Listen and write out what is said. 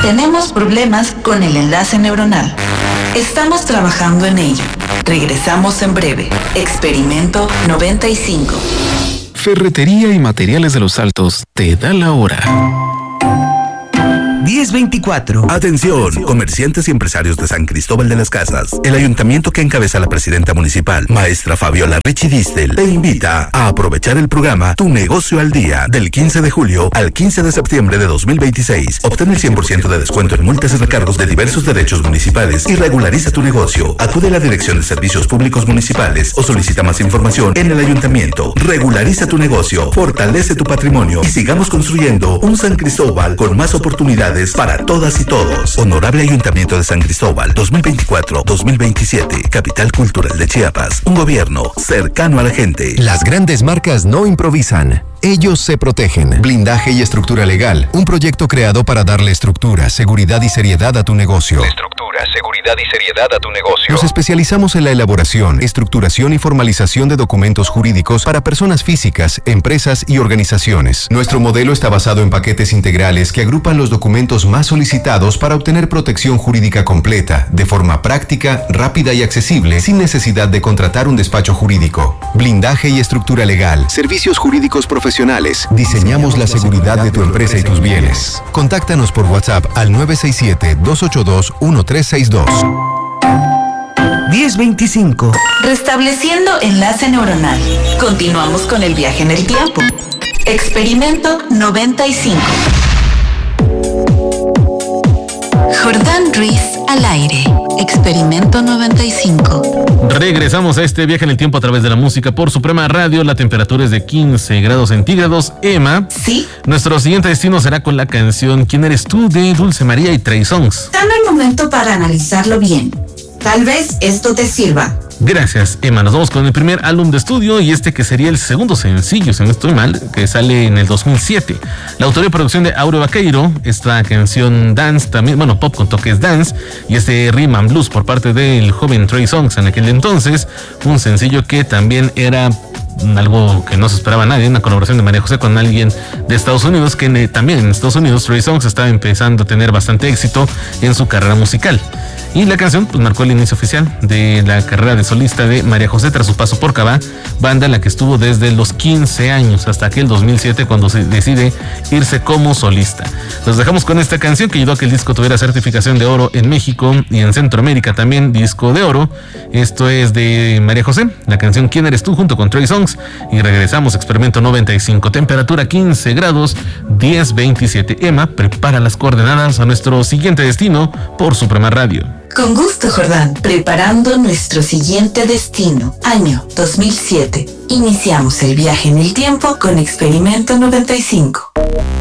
Tenemos problemas con el enlace neuronal. Estamos trabajando en ello. Regresamos en breve. Experimento 95. Ferretería y Materiales de los Altos te da la hora. 10:24. Atención, comerciantes y empresarios de San Cristóbal de las Casas. El ayuntamiento que encabeza la presidenta municipal, maestra Fabiola Richie Distel, te invita a aprovechar el programa Tu Negocio al Día del 15 de julio al 15 de septiembre de 2026. Obtén el 100% de descuento en multas y recargos de diversos derechos municipales y regulariza tu negocio. Acude a la Dirección de Servicios Públicos Municipales o solicita más información en el ayuntamiento. Regulariza tu negocio, fortalece tu patrimonio y sigamos construyendo un San Cristóbal con más oportunidades para todas y todos. Honorable Ayuntamiento de San Cristóbal 2024-2027, Capital Cultural de Chiapas. Un gobierno cercano a la gente. Las grandes marcas no improvisan. Ellos se protegen. Blindaje y estructura legal. Un proyecto creado para darle estructura, seguridad y seriedad a tu negocio. Estructura, seguridad y seriedad a tu negocio. Nos especializamos en la elaboración, estructuración y formalización de documentos jurídicos para personas físicas, empresas y organizaciones. Nuestro modelo está basado en paquetes integrales que agrupan los documentos más solicitados para obtener protección jurídica completa, de forma práctica, rápida y accesible, sin necesidad de contratar un despacho jurídico. Blindaje y estructura legal. Servicios jurídicos profesionales. Diseñamos la seguridad de tu empresa y tus bienes. Contáctanos por WhatsApp al 967-282-1362. 10:25. Restableciendo enlace neuronal. Continuamos con el viaje en el tiempo. Experimento 95. Jordán Ruiz al aire. Experimento 95. Regresamos a este viaje en el tiempo a través de la música por Suprema Radio. La temperatura es de 15 grados centígrados. Emma. Sí. Nuestro siguiente destino será con la canción ¿Quién eres tú? De Dulce María y Trey Songz. Dame el momento para analizarlo bien. Tal vez esto te sirva. Gracias, Emma. Nos vamos con el primer álbum de estudio y que sería el segundo sencillo, si no estoy mal, que sale en el 2007. La autoría y producción de Aureo Vaqueiro, esta canción dance también, bueno, pop con toques dance, y rhythm and blues por parte del joven Trey Songz en aquel entonces, un sencillo que también era algo que no se esperaba a nadie, una colaboración de María José con alguien de Estados Unidos, que también en Estados Unidos Trey Songz estaba empezando a tener bastante éxito en su carrera musical. Y la canción pues marcó el inicio oficial de la carrera de solista de María José tras su paso por Cabá, banda en la que estuvo desde los 15 años hasta aquel 2007 cuando se decide irse como solista. Los dejamos con esta canción que ayudó a que el disco tuviera certificación de oro en México y en Centroamérica también disco de oro. Esto es de María José, la canción ¿Quién eres tú? Junto con Trey Songz, y regresamos a Experimento 95, temperatura 15 grados, 10:27. Emma prepara las coordenadas a nuestro siguiente destino por Suprema Radio. Con gusto, Jordán. Preparando nuestro siguiente destino. Año 2007. Iniciamos el viaje en el tiempo con Experimento 95.